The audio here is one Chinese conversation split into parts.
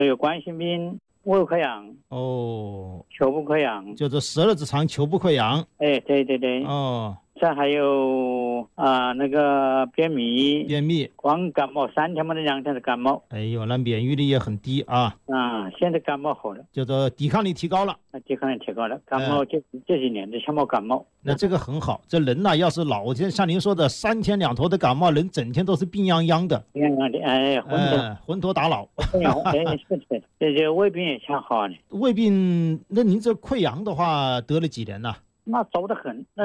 有冠心病、胃溃疡、球部溃疡， 就是十二指肠球部溃疡。 对，这还有那个便秘，光感冒3天嘛，那2天是感冒。 哎呦，那免疫力也很低啊。 现在感冒好了， 就是抵抗力提高了。 感冒这几年的全没感冒。 那这个很好，这人呐，要是老像您说的3天2头的感冒，人整天都是病殃殃的。昏头打老。 这胃病也恰好呢。 胃病，那您这溃疡的话得了几年了？ 那早得很，那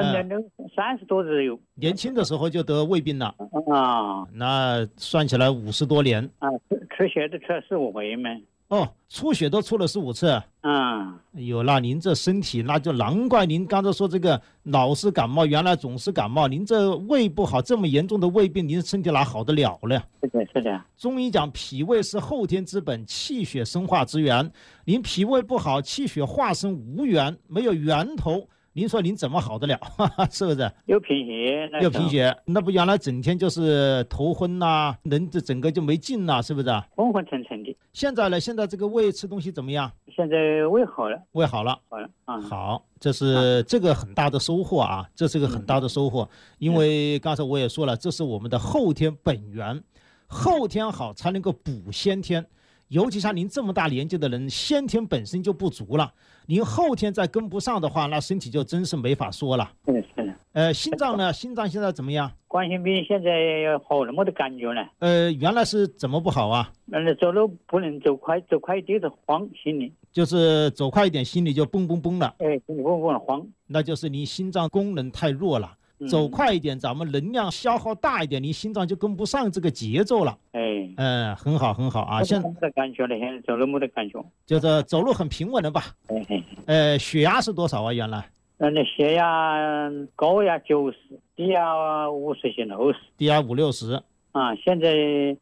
30多日有。 年轻的时候就得胃病了那算起来50多年出血都出了4、5回嘛。 出血都出了4、5次。有了，您这身体那就难怪您刚才说这个老是感冒，原来总是感冒。您这胃不好，这么严重的胃病，您身体哪好得了了？ 是的。 中医讲脾胃是后天之本，气血生化之源。您脾胃不好，气血化生无源，没有源头。您说您怎么好得了？是不是？ 有贫血， 那不原来整天就是头昏人这整个就没劲是不是？ 昏昏沉沉的。 现在呢？现在这个胃吃东西怎么样？ 现在胃好了。 好，这是这个很大的收获这是个很大的收获。因为刚才我也说了，这是我们的后天本源，后天好才能够补先天。尤其像您这么大年纪的人，先天本身就不足了，您后天再跟不上的话，那身体就真是没法说了。 是的。 心脏呢？心脏现在怎么样？ 冠心病现在好了，没得感觉了。 原来是怎么不好啊？ 走路不能走快一点的慌，心里就是走快一点，心里就蹦蹦蹦了。 心里蹦蹦的慌， 那就是你心脏功能太弱了。走快一点，咱们能量消耗大一点，你心脏就跟不上这个节奏了。很好现在没得感觉了，现在走路没得感觉， 就是走路很平稳了吧？血压是多少啊？原来那血压高压90，低压50些60， 低压50、60 现在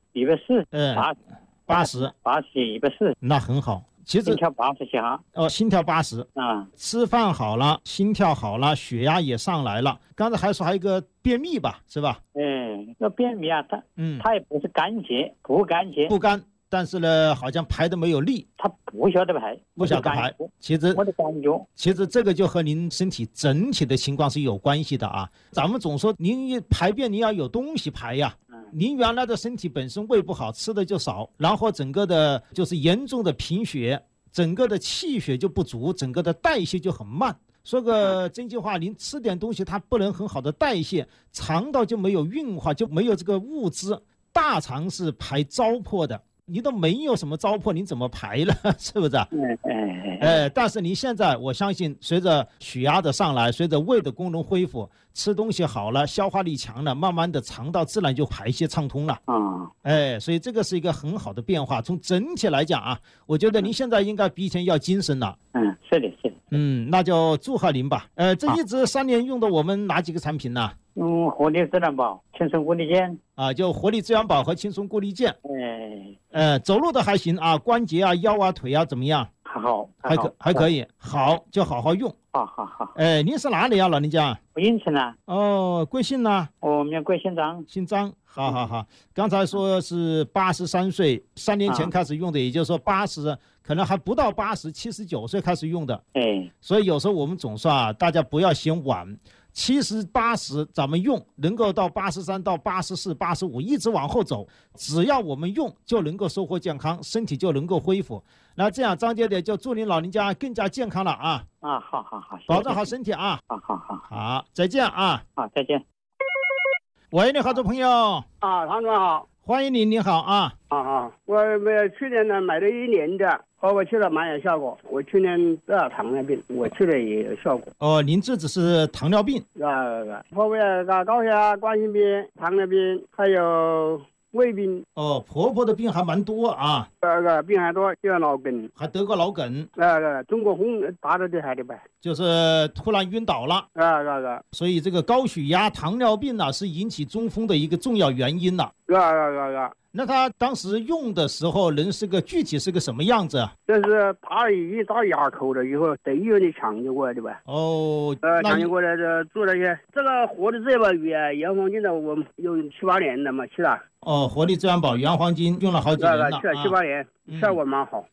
140，80、140， 那很好。其实心跳80下。 心跳80吃饭好了，心跳好了，血压也上来了。刚才还说还有一个便秘吧，是吧？ 那便秘它也不是不干， 但是呢，好像排的没有力。 它不晓得排。其实我的感觉，其实这个就和您身体整体的情况是有关系的咱们总说您排便你要有东西排呀。您原来的身体本身胃不好，吃的就少，然后整个的就是严重的贫血，整个的气血就不足，整个的代谢就很慢。说个真心话，您吃点东西它不能很好的代谢，肠道就没有运化，就没有这个物资。大肠是排糟粕的，你都没有什么糟粕，你怎么排了？是不是？但是您现在我相信，随着血压的上来，随着胃的功能恢复，吃东西好了，消化力强了，慢慢的肠道自然就排泄畅通了。所以这个是一个很好的变化。从整体来讲我觉得您现在应该比以前要精神了。 是的。 那就祝贺您吧。这一直3年用的我们哪几个产品呢？ 活力自然宝、轻松固力健就活力资源宝和轻松固力健。走路的还行关节腰腿怎么样？还可以，好就好好用。 好。 您是哪里老人家？ 我应城贵姓呢？ 我们贵姓张。 姓张，好。刚才说是83岁，3年前开始用的，也就是说80，可能还不到80， 79岁开始用的。所以有时候我们总说大家不要嫌晚。70、80咱们用能够到83到84、85一直往后走，只要我们用就能够收获健康，身体就能够恢复。那这样张姐姐就祝您老人家更加健康了好， 保重好身体好，再见好，再见。 喂，你好，这朋友唐总好， 欢迎您，你好我去年呢买了1年的，我吃了蛮有效果。我去年得了糖尿病，我吃了也有效果。 您这只是糖尿病婆婆高血压、冠心病、糖尿病，还有胃病。 婆婆的病还蛮多病还多，就脑梗， 还得过脑梗。 中国风打的厉害的呗， 就是突然晕倒了。所以这个高血压、糖尿病是引起中风的一个重要原因了。那他当时用的时候，具体是个什么样子？ 就是他已经到牙口了以后，在医院里抢救过来的呗。抢救过来的做了些这个活的这把原黄金的，我们用7、8年了嘛，吃了。 活力资源宝原黄金用了好几年了， 吃了7、8年，效果蛮好。